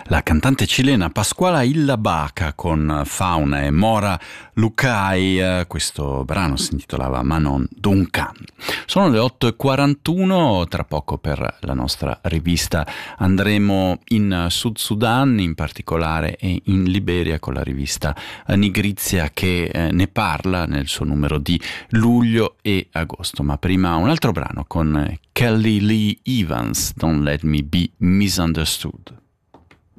la cantante cilena Pascuala Illabaca con Fauna e Mora Lucai. Questo brano si intitolava Manon Duncan. Sono le 8:41, tra poco per la nostra rivista andremo in Sud Sudan, in particolare e in Liberia, con la rivista Nigrizia che ne parla nel suo numero di luglio e agosto. Ma prima un altro brano con Kelly Lee Evans, Don't Let Me Be Misunderstood.